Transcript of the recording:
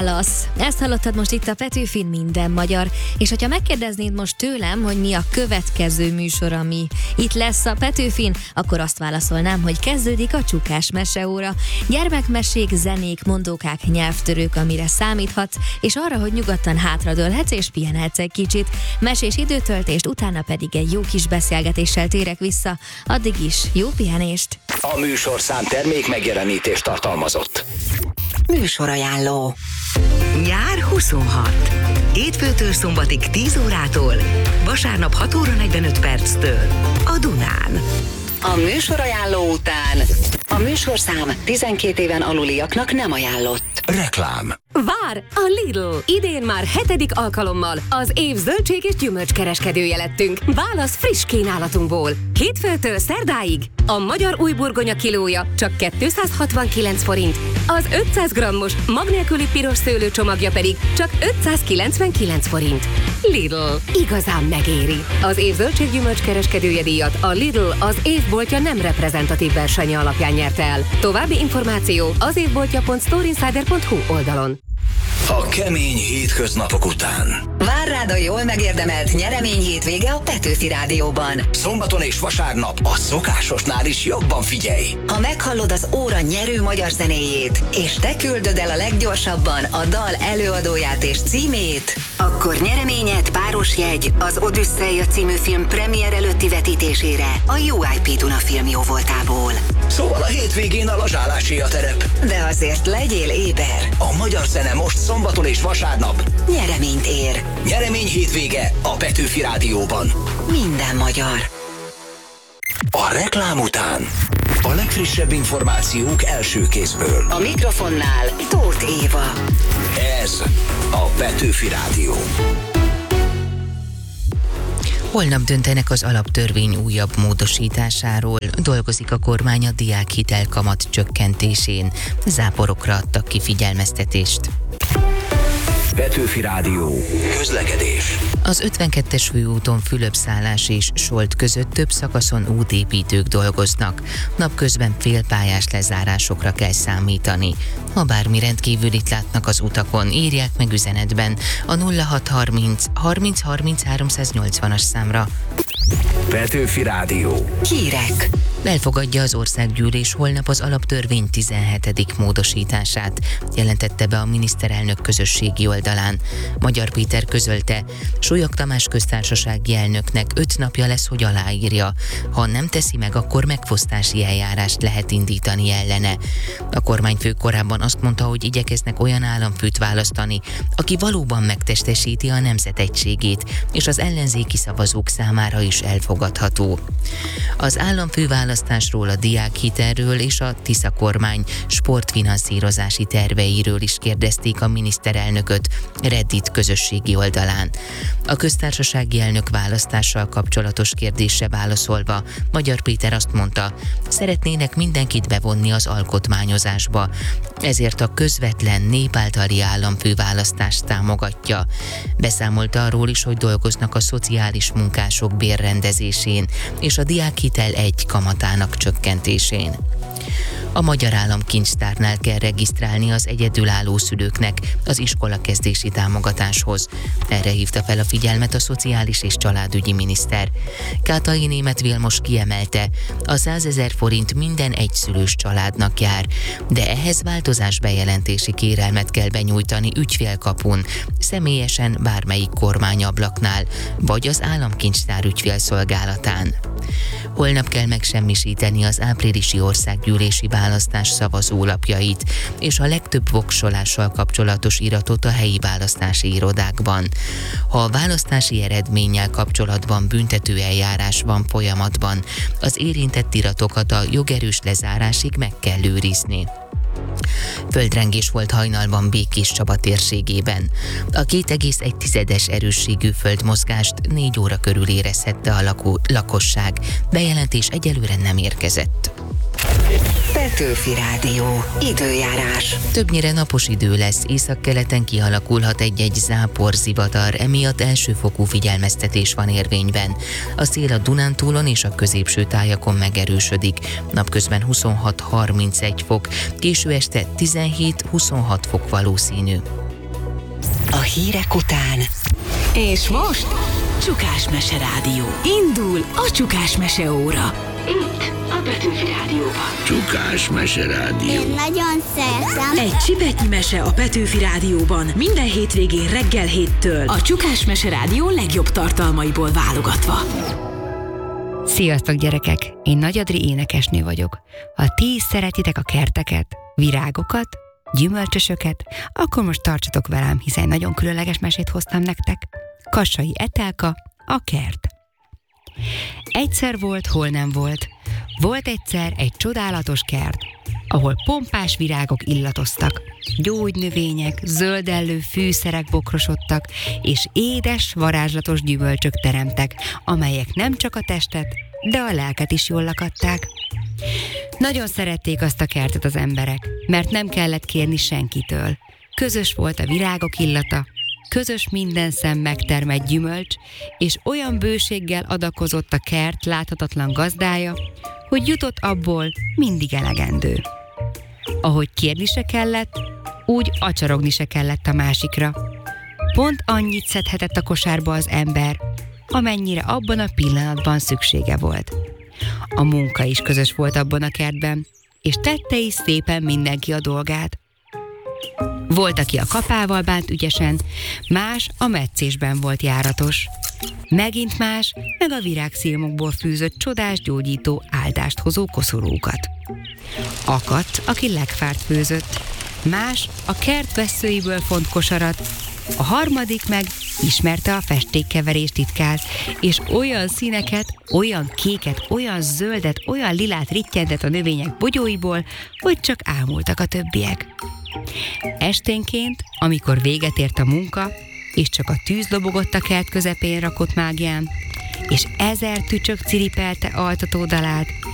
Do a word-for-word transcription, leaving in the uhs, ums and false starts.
Válasz. Ezt hallottad most itt a Petőfin Minden Magyar. És hogyha megkérdeznéd most tőlem, hogy mi a következő műsor, ami itt lesz a Petőfin, akkor azt válaszolnám, hogy kezdődik a Csukás meseóra. Gyermekmesék, zenék, mondókák, nyelvtörők, amire számíthatsz, és arra, hogy nyugodtan hátradőlhetsz és pihenhetsz egy kicsit. Mesés időtöltést, utána pedig egy jó kis beszélgetéssel térek vissza. Addig is jó pihenést! A műsorszám termék megjelenítést tartalmazott. Műsorajánló. Nyár huszonhat. Hétfőtől szombatig tíz órától, vasárnap hat óra negyvenöt perctől a Dunán. A műsorajánló után a műsorszám tizenkét éven aluliaknak nem ajánlott. Reklám. Vár a Lidl! Idén már hetedik alkalommal az év zöldség és gyümölcskereskedője lettünk. Válasz friss kínálatunkból. Hétfőtől szerdáig a magyar új burgonya kilója csak kétszázhatvankilenc forint, az ötszáz grammos mag nélküli piros szőlő csomagja pedig csak ötszázkilencvenkilenc forint. Lidl. Igazán megéri. Az év zöldség gyümölcskereskedője díjat a Lidl az évboltja nem reprezentatív versenye alapján nyerte el. További információ az évboltja pont storeinsider pont hu oldalon. A kemény hétköznapok után Vár rád a jól megérdemelt nyeremény hétvége a Petőfi Rádióban. szombaton és vasárnap a szokásosnál is jobban figyelj. Ha meghallod az óra nyerő magyar zenéjét, és te küldöd el a leggyorsabban a dal előadóját és címét, akkor nyereményed páros jegy az Odüsszeia című film premier előtti vetítésére a u i pé Duna film jóvoltából. Szóval a hétvégén a lazsálásé a terep. De azért legyél éber. A magyar zene most szombaton és vasárnap Nyereményt ér. nyeremény hétvége a Petőfi Rádióban. Minden magyar. A reklám után a legfrissebb információk első kézből. A mikrofonnál Tóth Éva. Ez a Petőfi Rádió. Holnap döntenek az alaptörvény újabb módosításáról. Dolgozik a kormány a diákhitel kamat csökkentésén. Záporokra adtak ki figyelmeztetést. Petőfi Rádió. Közlekedés. Az ötvenkettes főúton Fülöp-Szállás és Solt között több szakaszon útépítők dolgoznak. Napközben félpályás lezárásokra kell számítani. Ha bármi rendkívülit látnak az utakon, írják meg üzenetben a nulla hat harminc harminc harminc háromszáznyolcvanas számra. Petőfi Rádió. Hírek. Elfogadja az országgyűlés holnap az alaptörvény tizenhetedik módosítását, jelentette be a miniszterelnök közösségi oldalán. Magyar Péter közölte, Súlyog Tamás köztársasági elnöknek öt napja lesz, hogy aláírja. Ha nem teszi meg, akkor megfosztási eljárást lehet indítani ellene. A kormányfő korábban azt mondta, hogy igyekeznek olyan államfőt választani, aki valóban megtestesíti a nemzet egységét, és az ellenzéki szavazók számára is elfogadható. Az államfőválasztásról, a diákhitelről és a Tisza kormány sportfinanszírozási terveiről is kérdezték a miniszterelnököt Reddit közösségi oldalán. A köztársasági elnök választással kapcsolatos kérdésre válaszolva Magyar Péter azt mondta, szeretnének mindenkit bevonni az alkotmányozásba, ezért a közvetlen nép általi államfőválasztást támogatja. Beszámolt arról is, hogy dolgoznak a szociális munkások bérrendezésén és a diákhitel egy kamatának csökkentésén. A Magyar Államkincstárnál kell regisztrálni az egyedülálló szülőknek az iskolakezdési támogatáshoz. Erre hívta fel a figyelmet a szociális és családügyi miniszter. Kátai Németh Vilmos kiemelte, a százezer forint minden egyszülős családnak jár, de ehhez változás bejelentési kérelmet kell benyújtani ügyfélkapun, személyesen bármelyik kormányablaknál, vagy az Államkincstár ügyfélszolgálatán. Holnap kell megsemmisíteni az áprilisi országgyűlési választás szavazólapjait és a legtöbb voksolással kapcsolatos iratot a helyi választási irodákban. Ha a választási eredménnyel kapcsolatban büntető eljárás van folyamatban, az érintett iratokat a jogerős lezárásig meg kell őrizni. Földrengés volt hajnalban Békés Csaba térségében. A két egész egy tizedes erősségű földmozgást négy óra körül érezhette a lakó, lakosság. Bejelentés egyelőre nem érkezett. Petőfi Rádió. Időjárás. Többnyire napos idő lesz, északkeleten kialakulhat egy-egy zápor, zivatar, emiatt elsőfokú figyelmeztetés van érvényben. A szél a Dunántúlon és a középső tájakon megerősödik. Napközben huszonhat harmincegy fok, késő este tizenhét huszonhat fok valószínű. a hírek után. És most Csukás Mese Rádió. Indul a Csukás Mese óra. Itt a Petőfi Rádióban. Csukás Mese Rádió. Én nagyon szeretem. Egy csipetnyi mese a Petőfi Rádióban minden hétvégén reggel héttől. A Csukás Mese Rádió legjobb tartalmaiból válogatva. Sziasztok gyerekek! Én Nagy Adri énekesnő vagyok. Ha ti is szeretitek a kerteket, virágokat, gyümölcsösöket, akkor most tartsatok velem, hiszen nagyon különleges mesét hoztam nektek. Kassai Etelka, a kert. Egyszer volt, hol nem volt. Volt egyszer egy csodálatos kert, ahol pompás virágok illatoztak, gyógynövények, zöldellő fűszerek bokrosodtak, és édes, varázslatos gyümölcsök teremtek, amelyek nem csak a testet, de a lelket is jól lakatták. Nagyon szerették azt a kertet az emberek, mert nem kellett kérni senkitől. Közös volt a virágok illata, közös minden szem megtermett gyümölcs, és olyan bőséggel adakozott a kert láthatatlan gazdája, hogy jutott abból mindig elegendő. Ahogy kérni se kellett, úgy acsarogni se kellett a másikra. Pont annyit szedhetett a kosárba az ember, amennyire abban a pillanatban szüksége volt. A munka is közös volt abban a kertben, és tette is szépen mindenki a dolgát. Volt, aki a kapával bánt ügyesen, más a metszésben volt járatos. Megint más, meg a virágszilmokból fűzött csodás gyógyító áldást hozó koszorúkat. Akadt, aki legfárt főzött, más a kert vesszőiből font kosarat, a harmadik meg ismerte a festékkeverés titkát, és olyan színeket, olyan kéket, olyan zöldet, olyan lilát rittyentett a növények bogyóiból, hogy csak ámultak a többiek. Esténként, amikor véget ért a munka, és csak a tűz lobogott a kert közepén rakott mágián, és ezer tücsök ciripelte altató dalát,